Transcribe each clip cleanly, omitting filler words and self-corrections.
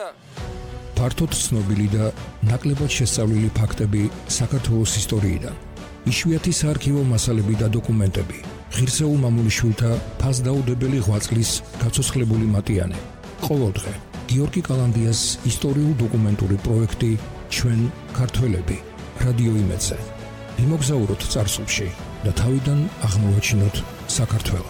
ფართოდ ცნობილი და ნაკლებად შესწავლილი ფაქტები საქართველოს ისტორიიდან. იშვიათი საარქივო მასალები და დოკუმენტები. ღირსეულ მამულიშვილთა ფასდაუდებელი ღვაწლის გაცოცხლებული მატიანე. ყოველდღე გიორგი კალანდიას ისტორიულ-დოკუმენტური პროექტი ჩვენ ქართველები რადიო იმედზე. ვიმოგზაუროთ წარსულში და თავიდან აღმოვაჩინოთ საქართველო.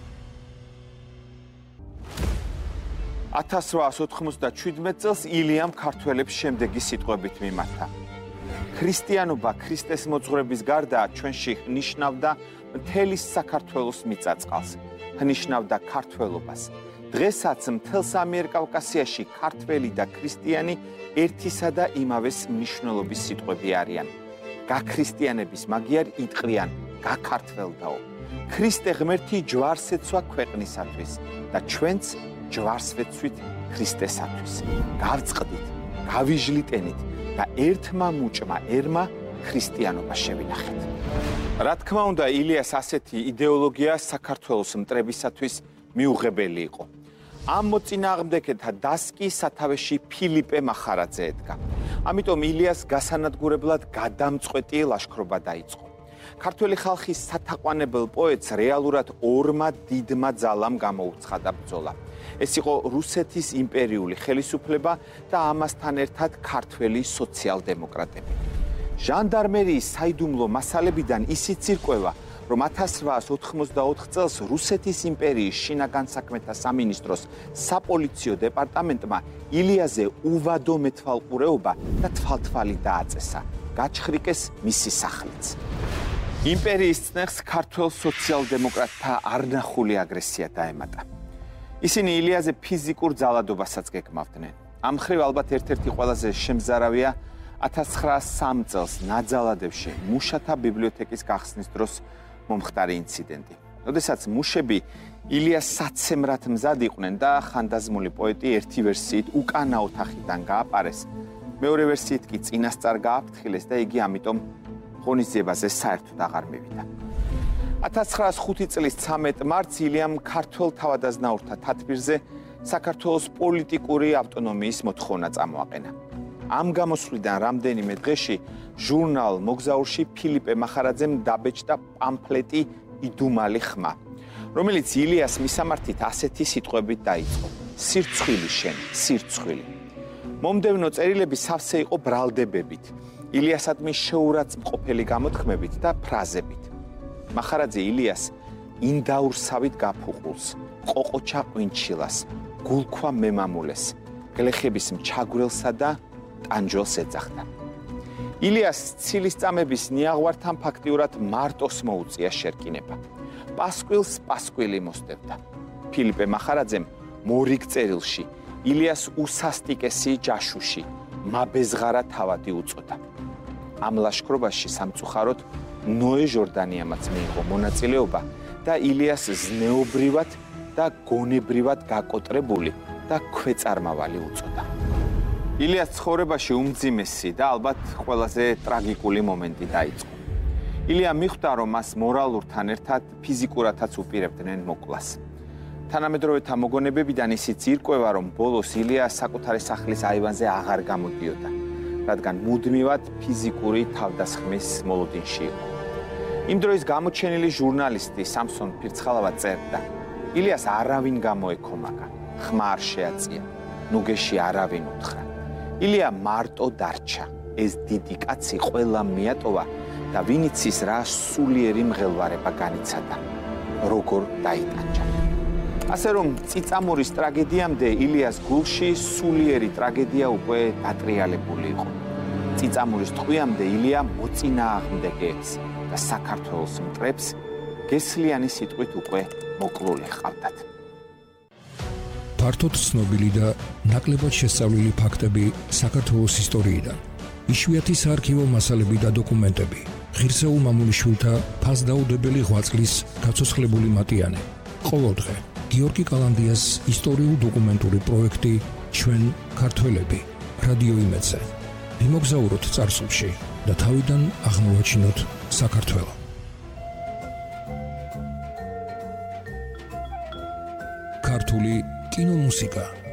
1897 წელს ილიამ ქართველებს შემდეგი სიტყვებით მიმართა. ქრისტიანობა ქრისტეს მოძღვრების გარდა ჩვენში ნიშნავდა მთელი საქართველოს მიწა-წყალს, ნიშნავდა ქართველობას. დღესაც მთელ ამიერკავკასიაში ქართველი და ქრისტიანი ერთისა და იმავეს მნიშვნელობის სიტყვები არიან. გაქრისტიანების მაგიარ იტყრიან გაქართველდაო. ქრისტე ღმერთი ჯვარს ეცვა ქვეყნისათვის და ჩვენც ჯვარს ვეცვით ქრისტესათვის. გავწყდით, გავიჟლიტენით და ერთმა მუჭმა ერმა ქრისტიანობა შევინახეთ. რა თქმა უნდა, ილიას ასეთი იდეოლოგია საქართველოს მტრებისათვის მიუღებელი იყო. ამ მოწინააღმდეგეთა დასკი სათავეში ფილიპე მახარაძე ედგა. ამიტომ ილიას გასანადგურებლად გადამწყვეტი ლაშქრობა დაიწყო. ქართველი ხალხის სათაყვანებელ პოეტს რეალურად ორმა დიდმა ძალამ გამოუცხადა ბრძოლა. ეს იყო რუსეთის იმპერიული ხელისუფლება და ამასთან ერთად ქართველი სოციალ-დემოკრატები. ჟანდარმერიის საიდუმლო მასალებიდან ისიც ირკვევა, რომ 1884 წელს რუსეთის იმპერიის შინაგან საქმეთა სამინისტროს საპოლიციო დეპარტამენტმა ილიაზე უვადო მეთვალყურეობა და თვალთვალი დააწესა. გაჩხრიკეს მისი სახლიც. იმპერიის წნეხს ქართველ სოციალ-დემოკრატთა არნახული აგრესია დაემატა. ისინი ილიაზე ფიზიკურ ძალადობასაც გეგმავდნენ. ამ მხრივ ალბათ ერთ-ერთი ყველაზე შემზარავია 1903 წელს ნაძალადევში მუშათა ბიბლიოთეკის გახსნის დროს მომხდარი ინციდენტი. როდესაც მუშები ილიას საცემრად მზად იყვნენ და ხანდაზმული პოეტი ერთი ვერსიით უკანა ოთახიდან გააპარეს, მეორე ვერსიით კი წინასწარ გააფრთხილეს და იგი ამიტომ ღონისძიებაზე საერთოდ აღარ მივიდა. 1905 წლის 13 მარტს ილიამ ქართველ თავადაზნაურთა თათბირზე საქართველოს პოლიტიკური ავტონომიის მოთხოვნა წამოაყენა. ამ გამოსვლიდან რამდენიმე დღეში ჟურნალ მოგზაურში ფილიპე მახარაძემ დაბეჭდა პამფლეტი იდუმალი ხმა, რომელიც ილიას მისამართით ასეთი სიტყვებით დაიწყო: სირცხვილი შენ, სირცხვილი. მომდევნო წერილები სავსე იყო ბრალდებებით, ილიასადმი შეურაცხმყოფელი გამოთქმებით და ფრაზებით. მახარაძე ილიას ინდაურსავით გაფუყულს, ყოყოჩა ყვინჩილას, გულქვა მემამულეს, გლეხების მჩაგვრელსა და ტანჯველს ეძახდა. ილიას ცილისწამების ნიაღვართან ფაქტიურად მარტოს მოუწია შერკინება. პასკვილს პასკვილი მოსდევდა. ფილიპე მახარაძემ მორიგ წერილში ილიას უსასტიკესი ჯაშუში, მაბეზღარა თავადი უწოდა. ამ ლაშქრობაში სამწუხაროდ ნოე ჟორდანიამაც მიიღო მონაწილეობა და ილიას ზნეობრივად და გონებრივად გაკოტრებული და ქვეწარმავალი უწოდა. ილიას ცხოვრებაში უმძიმესი და ალბათ ყველაზე ტრაგიკული მომენტი დაიწყო. ილია მიხვდა, რომ მას მორალურთან ერთად ფიზიკურადაც უპირებდნენ მოკვლას. თანამედროვეთა მოგონებებიდან ისიც ირკვევა, რომ ბოლოს ილია საკუთარი სახლის აივანზე აღარ გამოდიოდა, რადგან მუდმივად ფიზიკური თავდასხმის მოლოდინში იყო. იმ დროის გამოჩენილი ჟურნალისტი სამსონ ფირცხალავა წერდა: ილიას არავინ გამოეკომაგა, ხმა არ შეაწია, ნუგეში არავინ უთხრა. ილია მარტო დარჩა, ეს დიდი კაცი ყველა მიატოვა და ვინც ის რა სულიერი მღელვარება განიცადა, როგორ დაიტანჯა. ასე რომ წიწამურის ტრაგედიამდე ილიას გულში სულიერი ტრაგედია უკვე დატრიალებული იყო. წიწამურის ტყვიამდე ილია მოწინააღმდეგეებს და საქართველოს მტრებს გესლიანი სიტყვით უკვე მოკლული ჰყავდათ. ფართოდ ცნობილი და ნაკლებად შესწავლილი ფაქტები საქართველოს ისტორიიდან. იშვიათი საარქივო მასალები და დოკუმენტები. ღირსეულ მამულიშვილთა ფასდაუდებელი ღვაწლის გაცოცხლებული მატიანე. ყოველდღე გიორგი კალანდიას ისტორიულ-დოკუმენტური პროექტი ჩვენ ქართველები რადიო იმედზე. ვიმოგზაუროთ წარსულში და თავიდან აღმოვაჩინოთ საქართველო. ქართული კინომუსიკა